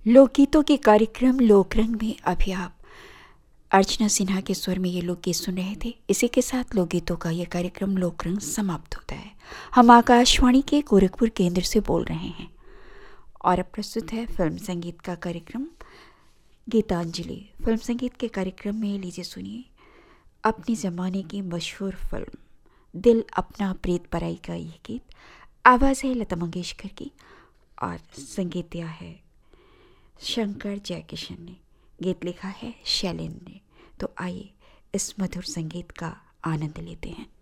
लोकगीतों के कार्यक्रम लोकरंग में अभी आप अर्चना सिन्हा के स्वर में ये लोकगीत सुन रहे थे। इसी के साथ लोकगीतों का ये कार्यक्रम लोकरंग समाप्त होता है। हम आकाशवाणी के गोरखपुर केंद्र से बोल रहे हैं और अब प्रस्तुत है फिल्म संगीत का कार्यक्रम गीतांजलि। फिल्म संगीत के कार्यक्रम में लीजिए सुनिए अपने ज़माने की मशहूर फिल्म दिल अपना प्रीत पराई का ये गीत। आवाज़ है लता मंगेशकर की और संगीत दिया है शंकर जयकिशन ने। गीत लिखा है शैलेंद्र ने। तो आइए इस मधुर संगीत का आनंद लेते हैं।